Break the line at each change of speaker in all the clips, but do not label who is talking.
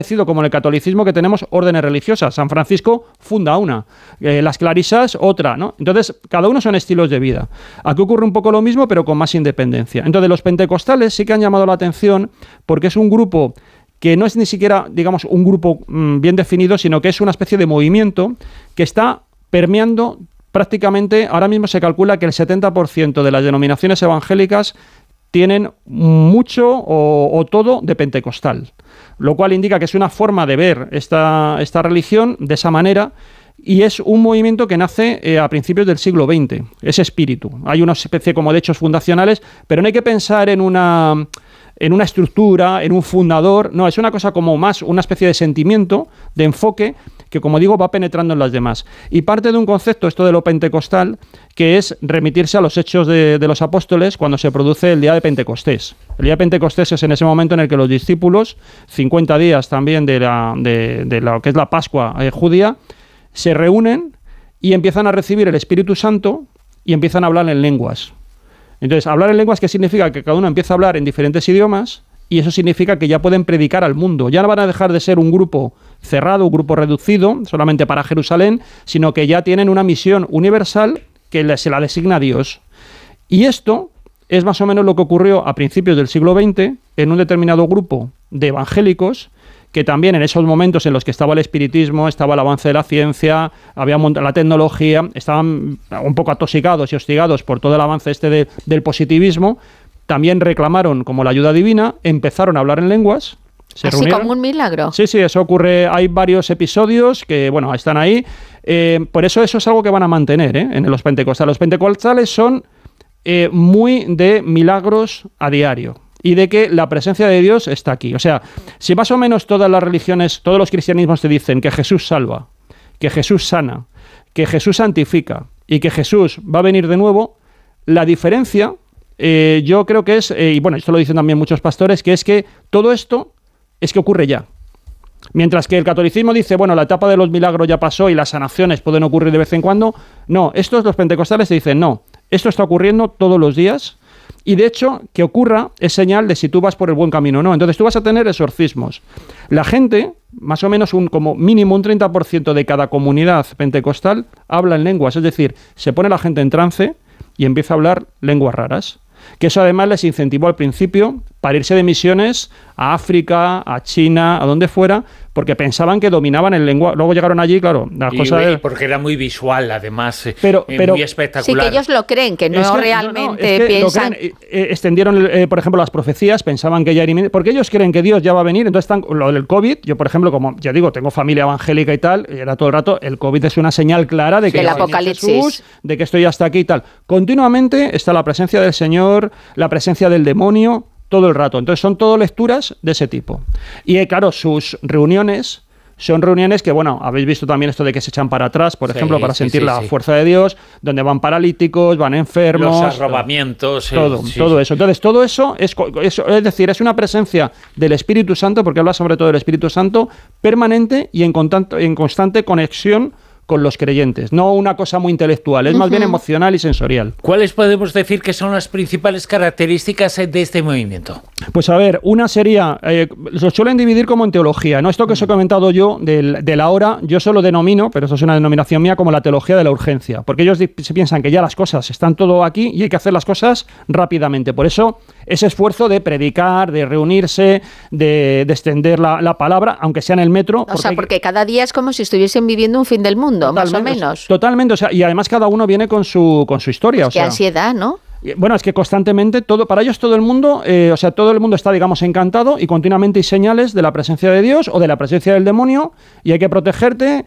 como en el catolicismo, que tenemos órdenes religiosas. San Francisco funda una, las clarisas otra, ¿no? Entonces, cada uno son estilos de vida. Aquí ocurre un poco lo mismo, pero con más independencia. Entonces, los pentecostales sí que han llamado la atención porque es un grupo que no es ni siquiera, digamos, un grupo bien definido, sino que es una especie de movimiento que está permeando prácticamente, ahora mismo se calcula que el 70% de las denominaciones evangélicas tienen mucho o todo de pentecostal, lo cual indica que es una forma de ver esta religión de esa manera, y es un movimiento que nace a principios del siglo XX, ese espíritu. Hay una especie como de hechos fundacionales, pero no hay que pensar en una estructura, en un fundador, no, es una cosa como más una especie de sentimiento, de enfoque, que como digo va penetrando en las demás. Y parte de un concepto, esto de lo pentecostal, que es remitirse a los hechos de los apóstoles cuando se produce el día de Pentecostés. El día de Pentecostés es en ese momento en el que los discípulos, 50 días también de lo que es la Pascua judía, se reúnen y empiezan a recibir el Espíritu Santo y empiezan a hablar en lenguas. Entonces, hablar en lenguas, ¿qué significa? Que cada uno empieza a hablar en diferentes idiomas, y eso significa que ya pueden predicar al mundo. Ya no van a dejar de ser un grupo cerrado, un grupo reducido, solamente para Jerusalén, sino que ya tienen una misión universal que se la designa Dios. Y esto es más o menos lo que ocurrió a principios del siglo XX en un determinado grupo de evangélicos, que también en esos momentos en los que estaba el espiritismo, estaba el avance de la ciencia, había la tecnología, estaban un poco atosigados y hostigados por todo el avance del positivismo, también reclamaron como la ayuda divina, empezaron a hablar en lenguas.
Así como un milagro.
Sí, eso ocurre. Hay varios episodios que, bueno, están ahí. Por eso es algo que van a mantener en los pentecostales. Los pentecostales son muy de milagros a diario y de que la presencia de Dios está aquí. O sea, si más o menos todas las religiones, todos los cristianismos te dicen que Jesús salva, que Jesús sana, que Jesús santifica y que Jesús va a venir de nuevo, la diferencia, yo creo que es, y bueno, esto lo dicen también muchos pastores, que es que todo esto es que ocurre ya. Mientras que el catolicismo dice, bueno, la etapa de los milagros ya pasó y las sanaciones pueden ocurrir de vez en cuando, no, los pentecostales te dicen, no, esto está ocurriendo todos los días, y de hecho, que ocurra es señal de si tú vas por el buen camino o no. Entonces tú vas a tener exorcismos. La gente, más o menos como mínimo un 30% de cada comunidad pentecostal habla en lenguas, es decir, se pone la gente en trance y empieza a hablar lenguas raras. Que eso además les incentivó al principio para irse de misiones a África, a China, a donde fuera, porque pensaban que dominaban el lenguaje. Luego llegaron allí, claro, las cosas...
Porque era muy visual, además,
pero
muy espectacular.
Sí, que ellos lo creen, que no realmente piensan...
extendieron, por ejemplo, las profecías, pensaban que ya era... Porque ellos creen que Dios ya va a venir, entonces están... Lo del COVID, yo, por ejemplo, como ya digo, tengo familia evangélica y tal, y era todo el rato, el COVID es una señal clara de que...
el Apocalipsis.
Jesús, de que estoy hasta aquí y tal. Continuamente está la presencia del Señor, la presencia del demonio, todo el rato. Entonces son todo lecturas de ese tipo. Y claro, sus reuniones son reuniones que, bueno, habéis visto también esto de que se echan para atrás, por ejemplo, para sentir la fuerza de Dios, donde van paralíticos, van enfermos...
Los arrobamientos...
Todo eso. Entonces, todo eso es decir, es una presencia del Espíritu Santo, porque habla sobre todo del Espíritu Santo, permanente y en constante conexión con los creyentes, no una cosa muy intelectual, es más bien emocional y sensorial.
¿Cuáles podemos decir que son las principales características de este movimiento?
Pues a ver, una sería, lo suelen dividir como en teología, ¿no? Esto que os he comentado yo de la hora, yo solo denomino, pero eso es una denominación mía, como la teología de la urgencia, porque ellos se piensan que ya las cosas están todo aquí y hay que hacer las cosas rápidamente. Por eso, ese esfuerzo de predicar, de reunirse, de extender la palabra, aunque sea en el metro.
Porque cada día es como si estuviesen viviendo un fin del mundo. Más o menos.
Totalmente, o sea, y además cada uno viene con su historia.
Qué ansiedad, ¿no?
Bueno, es que constantemente, para ellos todo el mundo, todo el mundo está, digamos, encantado y continuamente hay señales de la presencia de Dios o de la presencia del demonio y hay que protegerte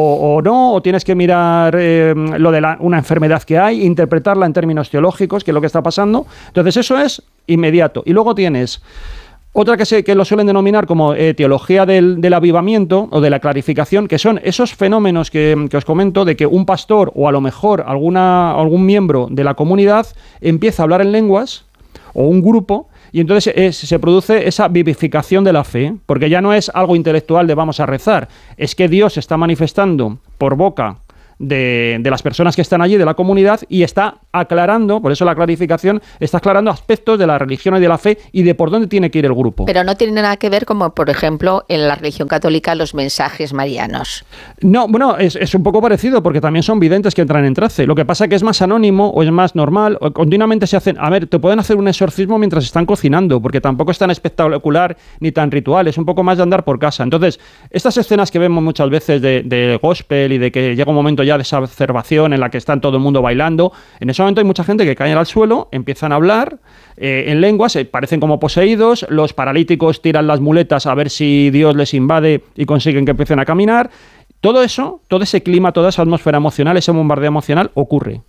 o no, o tienes que mirar lo de una enfermedad que hay, interpretarla en términos teológicos, que es lo que está pasando. Entonces eso es inmediato. Y luego tienes... Otra que lo suelen denominar como teología del avivamiento o de la clarificación, que son esos fenómenos que os comento de que un pastor o a lo mejor algún miembro de la comunidad empieza a hablar en lenguas o un grupo y entonces se produce esa vivificación de la fe, porque ya no es algo intelectual de vamos a rezar, es que Dios se está manifestando por boca de las personas que están allí, de la comunidad, y está aclarando, por eso la clarificación, está aclarando aspectos de la religión y de la fe y de por dónde tiene que ir el grupo.
Pero no tiene nada que ver como, por ejemplo, en la religión católica los mensajes marianos.
No, bueno, es un poco parecido porque también son videntes que entran en trance. Lo que pasa es que es más anónimo o es más normal. O continuamente se hacen... A ver, te pueden hacer un exorcismo mientras están cocinando, porque tampoco es tan espectacular ni tan ritual. Es un poco más de andar por casa. Entonces, estas escenas que vemos muchas veces de gospel y de que llega un momento ya de esa observación en la que están todo el mundo bailando, en ese momento hay mucha gente que cae al suelo, empiezan a hablar en lenguas, parecen como poseídos, los paralíticos tiran las muletas a ver si Dios les invade y consiguen que empiecen a caminar. Todo eso, todo ese clima, toda esa atmósfera emocional, ese bombardeo emocional ocurre.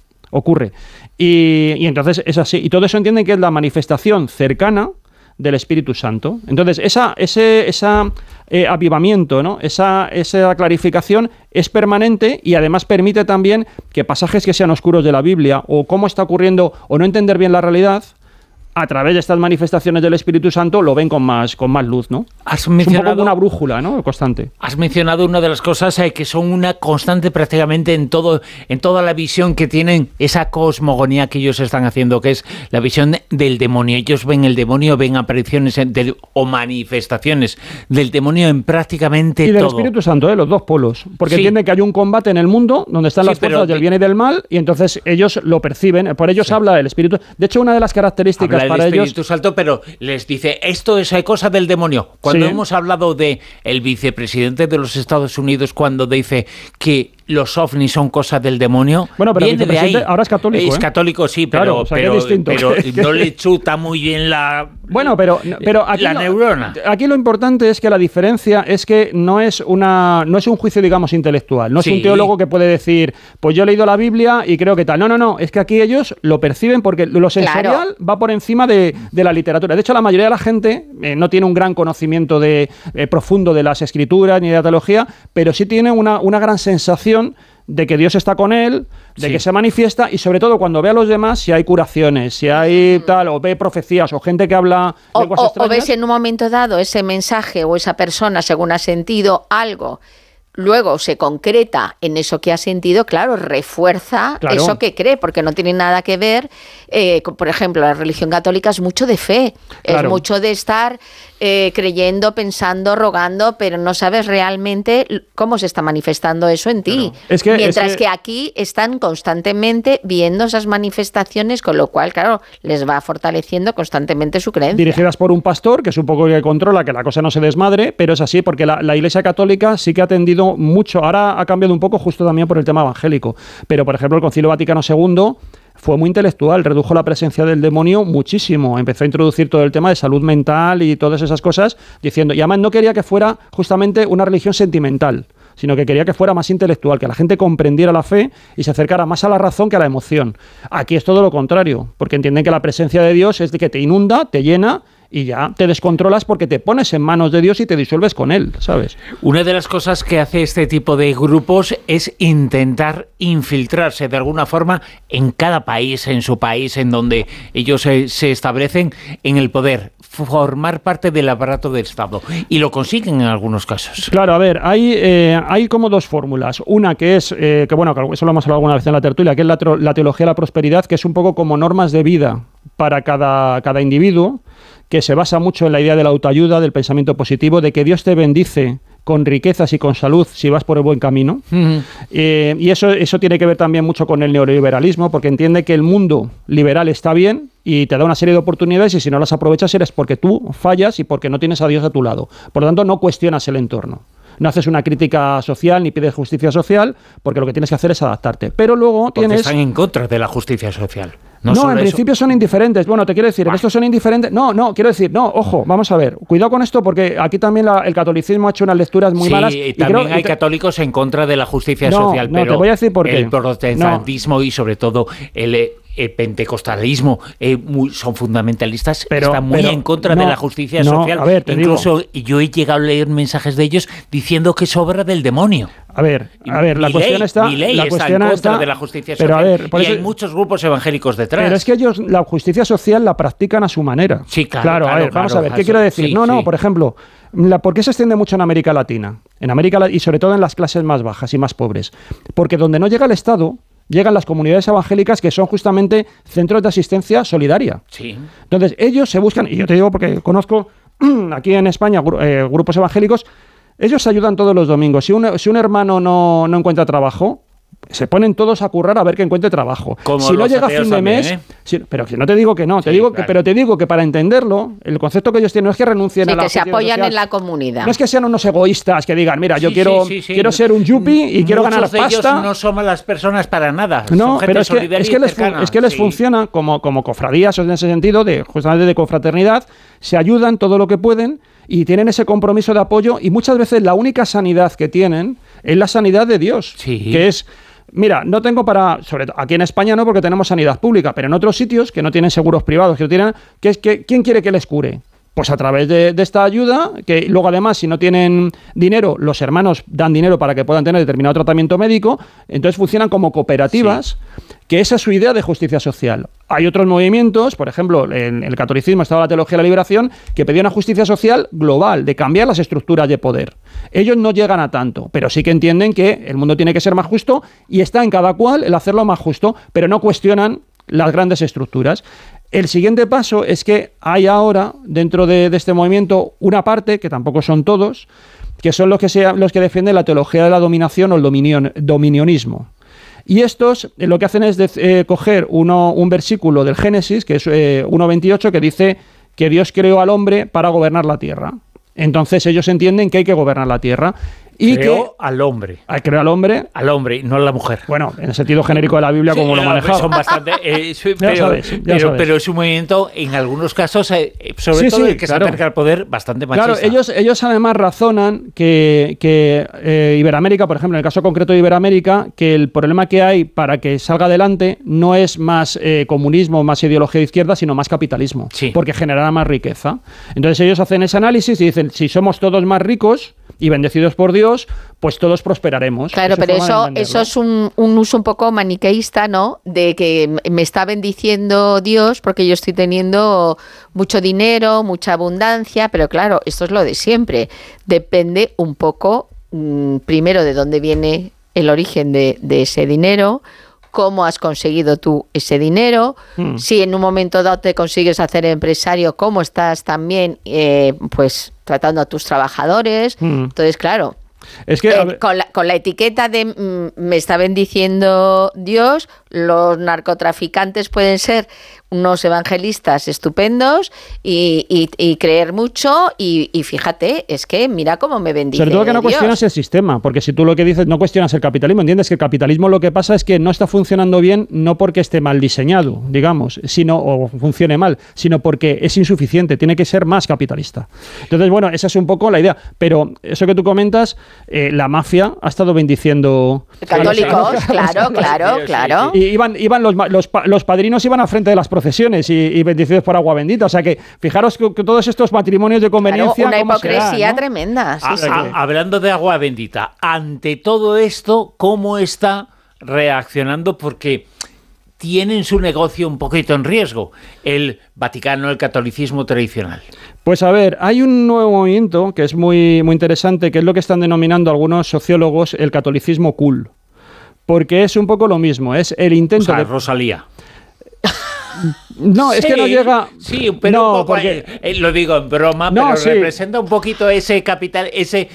Y entonces es así. Y todo eso entienden que es la manifestación cercana del Espíritu Santo. Entonces, ese avivamiento, ¿no? esa clarificación es permanente y además permite también que pasajes que sean oscuros de la Biblia o cómo está ocurriendo o no entender bien la realidad, a través de estas manifestaciones del Espíritu Santo lo ven con más luz, ¿no? Es un poco como una brújula, ¿no? Constante.
Has mencionado una de las cosas que son una constante prácticamente en toda la visión que tienen, esa cosmogonía que ellos están haciendo, que es la visión del demonio. Ellos ven el demonio, ven apariciones o manifestaciones del demonio en prácticamente todo.
Y del Espíritu Santo, los dos polos. Porque entienden que hay un combate en el mundo donde están las fuerzas del bien y del mal, y entonces ellos lo perciben. Por ellos habla el Espíritu. De hecho, una de las características para ellos...
Espíritu Santo, pero les dice, esto es cosa del demonio. Cuando hemos hablado de el vicepresidente de los Estados Unidos, cuando dice que los ovnis son cosas del demonio,
bueno, pero viene de ahí. Ahora es católico.
Es católico, sí, pero,
claro,
pero no le chuta muy bien la...
Bueno, pero aquí
la neurona.
Aquí lo importante es que la diferencia es que no es un juicio, digamos, intelectual. No es un teólogo que puede decir, pues yo he leído la Biblia y creo que tal. No. Es que aquí ellos lo perciben porque lo sensorial va por encima de la literatura. De hecho, la mayoría de la gente no tiene un gran conocimiento profundo de las escrituras ni de la teología, pero sí tiene una gran sensación de que Dios está con él, de que se manifiesta, y sobre todo cuando ve a los demás, si hay curaciones, si hay tal, o ve profecías, o gente que habla lenguas extrañas.
O ves en un momento dado ese mensaje o esa persona, según ha sentido algo, luego se concreta en eso que ha sentido, claro, refuerza eso que cree, porque no tiene nada que ver, por ejemplo, la religión católica es mucho de fe, es mucho de estar creyendo, pensando, rogando, pero no sabes realmente cómo se está manifestando eso en ti. Mientras que aquí están constantemente viendo esas manifestaciones, con lo cual, claro, les va fortaleciendo constantemente su creencia.
Dirigidas por un pastor, que es un poco el que controla que la cosa no se desmadre, pero es así, porque la Iglesia Católica sí que ha atendido mucho, ahora ha cambiado un poco justo también por el tema evangélico, pero por ejemplo el Concilio Vaticano II fue muy intelectual, redujo la presencia del demonio muchísimo, empezó a introducir todo el tema de salud mental y todas esas cosas, diciendo, y además no quería que fuera justamente una religión sentimental, sino que quería que fuera más intelectual, que la gente comprendiera la fe y se acercara más a la razón que a la emoción. Aquí es todo lo contrario, porque entienden que la presencia de Dios es de que te inunda, te llena, y ya te descontrolas porque te pones en manos de Dios y te disuelves con él, ¿sabes?
Una de las cosas que hace este tipo de grupos es intentar infiltrarse de alguna forma en cada país, en su país, en donde ellos se establecen en el poder, formar parte del aparato del Estado. Y lo consiguen en algunos casos.
Claro, a ver, hay como dos fórmulas. Una que es, que eso lo hemos hablado alguna vez en la tertulia, que es la teología de la prosperidad, que es un poco como normas de vida para cada individuo, que se basa mucho en la idea de la autoayuda, del pensamiento positivo, de que Dios te bendice con riquezas y con salud si vas por el buen camino. Y eso tiene que ver también mucho con el neoliberalismo, porque entiende que el mundo liberal está bien y te da una serie de oportunidades, y si no las aprovechas eres porque tú fallas y porque no tienes a Dios a tu lado. Por lo tanto, no cuestionas el entorno. No haces una crítica social ni pides justicia social, porque lo que tienes que hacer es adaptarte. Pero luego
porque están en contra de la justicia social.
No, en principio son indiferentes. Bueno, te quiero decir, en esto son indiferentes. Ojo, vamos a ver. Cuidado con esto, porque aquí también el catolicismo ha hecho unas lecturas muy malas.
Sí, también hay católicos en contra de la justicia social, pero
te voy a decir por qué.
El protestantismo y sobre todo el pentecostalismo son fundamentalistas, están muy en contra de la justicia social.
A ver,
incluso yo he llegado a leer mensajes de ellos diciendo que es obra del demonio.
A ver, la cuestión está...
Mi ley está en contra de la justicia social,
pero a ver,
y hay muchos grupos evangélicos detrás.
Pero es que ellos la justicia social la practican a su manera.
Sí, claro.
Vamos a ver, ¿qué quiero decir? Por ejemplo, ¿por qué se extiende mucho en América Latina? En América, y sobre todo en las clases más bajas y más pobres. Porque donde no llega el Estado, llegan las comunidades evangélicas, que son justamente centros de asistencia solidaria.
Sí.
Entonces, ellos se buscan, y yo te digo porque conozco aquí en España grupos evangélicos, ellos se ayudan todos los domingos. Si un hermano no encuentra trabajo, se ponen todos a currar a ver que encuentre trabajo.
Como
si no llega a fin de
también,
mes, pero que no te digo que no, pero te digo que para entenderlo, el concepto que ellos tienen no es que renuncien a la
que se apoyan
social,
en la comunidad.
No es que sean unos egoístas que digan, mira, yo quiero ser un yuppie y quiero ganar pasta.
Ellos no son malas personas para nada.
No, pero es que les funciona como cofradías en ese sentido, justamente de confraternidad, se ayudan todo lo que pueden y tienen ese compromiso de apoyo, y muchas veces la única sanidad que tienen es la sanidad de Dios, que es, mira, no tengo sobre todo aquí en España no, porque tenemos sanidad pública, pero en otros sitios que no tienen seguros privados, ¿quién quiere que les cure? Pues a través de esta ayuda, que luego además si no tienen dinero, los hermanos dan dinero para que puedan tener determinado tratamiento médico, entonces funcionan como cooperativas, que esa es su idea de justicia social. Hay otros movimientos, por ejemplo, en el catolicismo estaba la teología de la liberación, que pedía una justicia social global, de cambiar las estructuras de poder. Ellos no llegan a tanto, pero sí que entienden que el mundo tiene que ser más justo y está en cada cual el hacerlo más justo, pero no cuestionan las grandes estructuras. El siguiente paso es que hay ahora, dentro de este movimiento, una parte, que tampoco son todos, que son los que defienden la teología de la dominación o el dominionismo. Y estos lo que hacen es coger un versículo del Génesis, que es 1.28, que dice que Dios creó al hombre para gobernar la tierra. Entonces ellos entienden que hay que gobernar la tierra. Y
creó al hombre.
Creó al hombre.
Al hombre, no a la mujer.
Bueno, en el sentido genérico de la Biblia, como lo manejaba.
Son bastante... pero es un movimiento, en algunos casos, sobre todo el que se acerca al poder, bastante machista.
Claro, ellos además razonan que Iberoamérica, por ejemplo, en el caso concreto de Iberoamérica, que el problema que hay para que salga adelante no es más comunismo, más ideología de izquierda, sino más capitalismo. Sí. Porque generará más riqueza. Entonces ellos hacen ese análisis y dicen, si somos todos más ricos y bendecidos por Dios, pues todos prosperaremos.
Claro, pero eso es un uso un poco maniqueísta, ¿no? De que me está bendiciendo Dios porque yo estoy teniendo mucho dinero, mucha abundancia, pero claro, esto es lo de siempre. Depende un poco, primero, de dónde viene el origen de ese dinero, cómo has conseguido tú ese dinero, si en un momento dado te consigues hacer empresario, cómo estás también pues tratando a tus trabajadores. Entonces, claro, es que con la etiqueta de me está bendiciendo Dios, los narcotraficantes pueden ser unos evangelistas estupendos y creer mucho y fíjate, es que mira cómo me bendice
Sobre todo que no
Dios.
Cuestionas el sistema, porque si tú lo que dices no cuestionas el capitalismo, entiendes que el capitalismo lo que pasa es que no está funcionando bien, no porque esté mal diseñado, digamos, o funcione mal, sino porque es insuficiente, tiene que ser más capitalista. Entonces, bueno, esa es un poco la idea, pero eso que tú comentas, la mafia ha estado bendiciendo
católicos, claro.
Y iban los padrinos iban a frente de las procesiones y bendecidos por agua bendita. O sea que fijaros que todos estos matrimonios de conveniencia...
Claro, una hipocresía tremenda. Sí.
Hablando de agua bendita, ante todo esto, ¿cómo está reaccionando? Porque tienen su negocio un poquito en riesgo, el Vaticano, el catolicismo tradicional.
Pues a ver, hay un nuevo movimiento que es muy, muy interesante, que es lo que están denominando algunos sociólogos el catolicismo cool. Porque es un poco lo mismo, es el intento de...
Rosalía.
No, es que no llega...
Sí, pero
no,
un poco,
porque...
lo digo en broma, pero representa un poquito ese capital,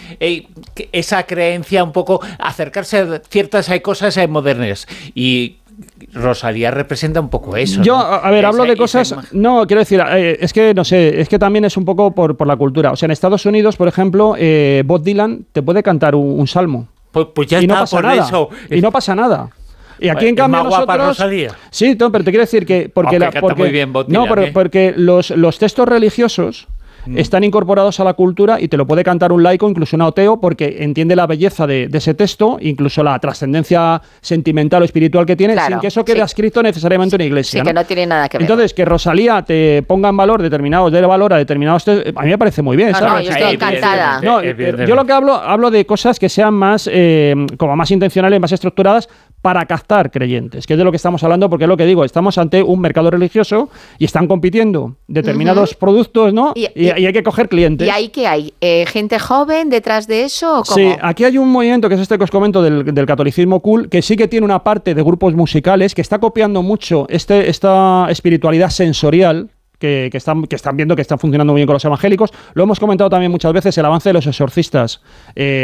esa creencia, un poco acercarse a ciertas cosas modernas. Y Rosalía representa un poco eso.
Yo, a ver, hablo de cosas... No, quiero decir, es que, no sé, es que también es un poco por la cultura. O sea, en Estados Unidos, por ejemplo, Bob Dylan te puede cantar un salmo.
Pues ya está, por eso.
Y no pasa nada. Y aquí en cambio nosotros... Sí, pero te quiero decir que... Porque
muy bien Bob Dylan,
porque los textos religiosos están incorporados a la cultura y te lo puede cantar un laico, incluso un ateo, porque entiende la belleza de ese texto, incluso la trascendencia sentimental o espiritual que tiene, sin que eso quede escrito necesariamente en una iglesia.
Sí, ¿no? Que no tiene nada que ver.
Entonces, que Rosalía te ponga en valor dé valor a determinados textos, a mí me parece muy bien.
No, yo estoy encantada.
Yo lo que hablo de cosas que sean más como más intencionales, más estructuradas, para captar creyentes, que es de lo que estamos hablando, porque es lo que digo, estamos ante un mercado religioso y están compitiendo determinados productos, ¿no? Y hay que coger clientes.
¿Y ahí qué hay? ¿Gente joven detrás de eso? ¿O cómo?
Sí, aquí hay un movimiento que es este que os comento del catolicismo cool, que sí que tiene una parte de grupos musicales que está copiando mucho esta espiritualidad sensorial que están viendo que están funcionando muy bien con los evangélicos. Lo hemos comentado también muchas veces, el avance de los exorcistas.